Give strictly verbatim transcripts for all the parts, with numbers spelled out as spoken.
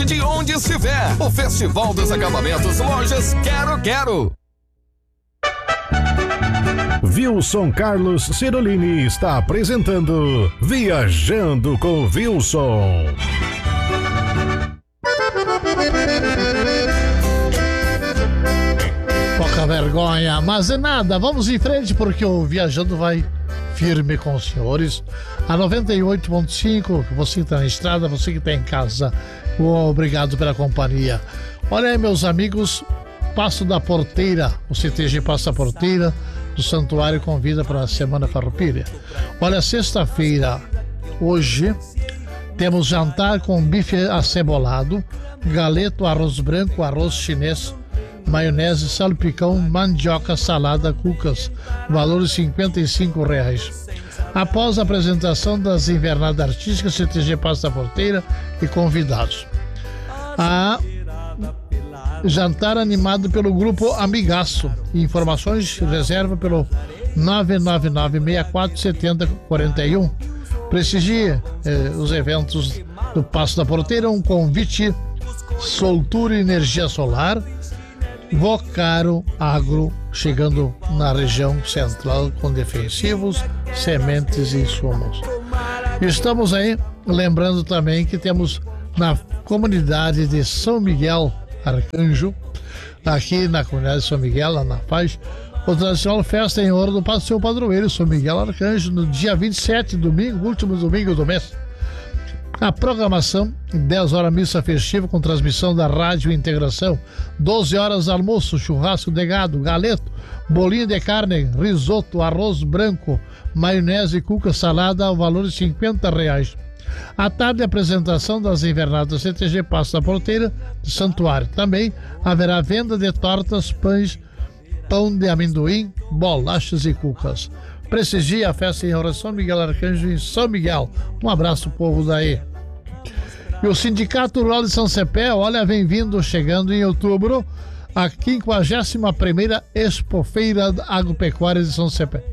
independente de onde estiver. O Festival dos Acabamentos Lojas Quero Quero. Wilson Carlos Cirolini está apresentando Viajando com Wilson. Pouca vergonha, mas é nada, vamos em frente porque o Viajando vai firme com os senhores. A noventa e oito ponto cinco, você que está na estrada, você que está em casa, obrigado pela companhia. Olha aí, meus amigos, Passo da Porteira, o C T G Passo da Porteira do Santuário convida para a Semana Farroupilha. Olha, sexta-feira, hoje, temos jantar com bife acebolado, galeto, arroz branco, arroz chinês, maionese, salpicão, mandioca, salada, cucas, valor de cinquenta e cinco reais. Após a apresentação das invernadas artísticas, C T G Passo da Porteira e convidados. A jantar animado pelo grupo Amigaço. Informações reserva pelo nove nove nove, seis quatro sete zero, quatro um. Prestigie eh, os eventos do Passo da Porteira, um convite Soltura Energia Solar, Vocaro Agro, chegando na região central com defensivos, sementes e insumos. Estamos aí lembrando também que temos na comunidade de São Miguel Arcanjo, aqui na comunidade de São Miguel, lá na Paz, o tradicional festa em ouro do seu padroeiro, São Miguel Arcanjo, no dia vinte e sete, domingo, último domingo do mês. A programação, dez horas missa festiva com transmissão da Rádio Integração, doze horas almoço, churrasco de gado, galeto, bolinho de carne, risoto, arroz branco, maionese, cuca, salada ao valor de cinquenta reais. À tarde, a apresentação das invernadas C T G Passo da Porteira de Santuário. Também haverá venda de tortas, pães, pão de amendoim, bolachas e cucas. Prestigie a festa em honra São Miguel Arcanjo em São Miguel. Um abraço, povo daí. E o Sindicato Rural de São Cepé, olha, vem vindo, chegando em outubro, a quinquagésima primeira Expofeira Agropecuária de São Cepé.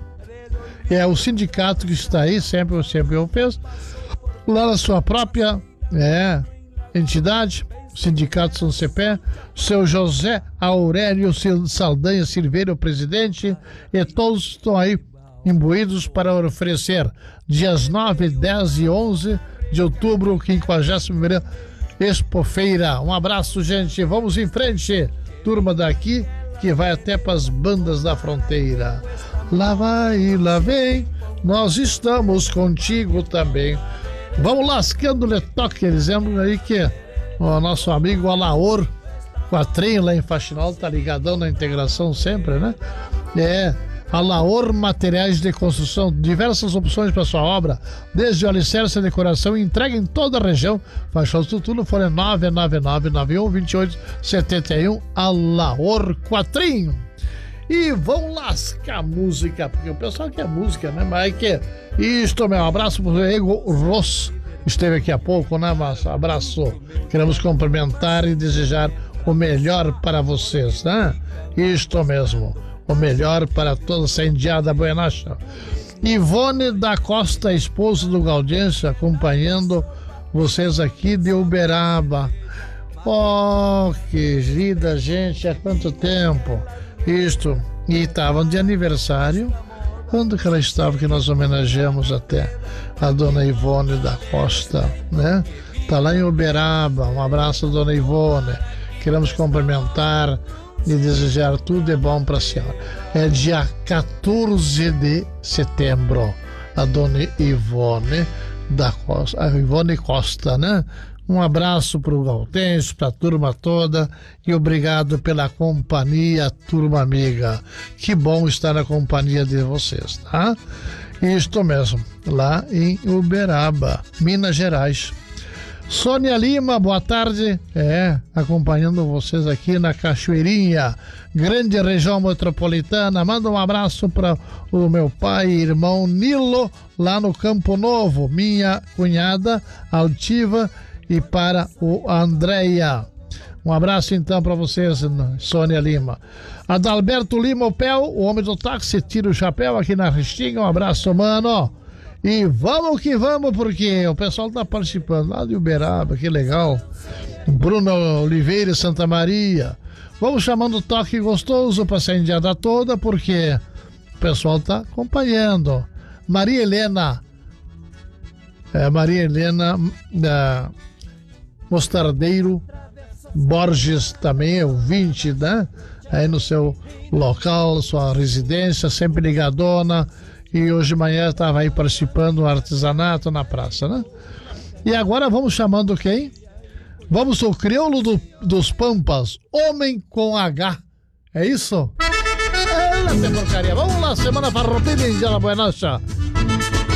É o sindicato que está aí, sempre, sempre o fez, lá na sua própria é, entidade, Sindicato São Cepé, seu José Aurélio Saldanha Silveira, o presidente, e todos estão aí imbuídos para oferecer dias nove, dez e onze de outubro, quinquagésima primeira Expofeira. Um abraço, gente, vamos em frente, turma daqui que vai até para as bandas da fronteira. Lá vai, lá vem, nós estamos contigo também. Vamos lascando-lhe toque, dizendo aí que o nosso amigo Alaor Quatrinho lá em Faxinal tá ligadão na integração sempre, né? É, Alaor Materiais de Construção, diversas opções para sua obra, desde o alicerce e decoração, entrega em toda a região. Faxinal Tutuno, fone nove nove nove, nove um dois oito sete um, Alaor Quatrinho. E vão lascar música, porque o pessoal quer música, né? Mas é que isto, meu abraço pro Diego Ross, esteve aqui há pouco, né? Mas abraço, queremos cumprimentar e desejar o melhor para vocês, né? Isto mesmo, o melhor para toda essa indiada buenacha. Ivone da Costa, esposa do Gaudiência, acompanhando vocês aqui de Uberaba. Oh, querida gente, há quanto tempo isto, e estavam de aniversário. Quando que ela estava, que nós homenageamos até a dona Ivone da Costa, né? Tá lá em Uberaba. Um abraço, dona Ivone, queremos cumprimentar e desejar tudo de bom para a senhora. É dia quatorze de setembro, a dona Ivone da Costa, a Ivone Costa, né? Um abraço para o Gaudêncio, para a turma toda, e obrigado pela companhia, turma amiga. Que bom estar na companhia de vocês, tá? Isto mesmo, lá em Uberaba, Minas Gerais. Sônia Lima, boa tarde. É, acompanhando vocês aqui na Cachoeirinha, grande região metropolitana. Manda um abraço para o meu pai e irmão Nilo, lá no Campo Novo, minha cunhada Altiva, e para o Andréia. Um abraço então para vocês, Sônia Lima. Adalberto Lima, o Pel, o homem do táxi, tira o chapéu aqui na Restinga. Um abraço, mano. E vamos que vamos, porque o pessoal tá participando lá de Uberaba, que legal. Bruno Oliveira, Santa Maria. Vamos chamando o toque gostoso para essa indiada toda, porque o pessoal tá acompanhando. Maria Helena, é, Maria Helena é, Mostardeiro Borges também, ouvinte, né? Aí no seu local, sua residência, sempre ligadona. E hoje de manhã estava aí participando do artesanato na praça, né? E agora vamos chamando quem? Vamos ao crioulo do, dos Pampas, Homem com H. É isso? É, porcaria. Vamos lá, semana farroupilha, Indiana Buenacha.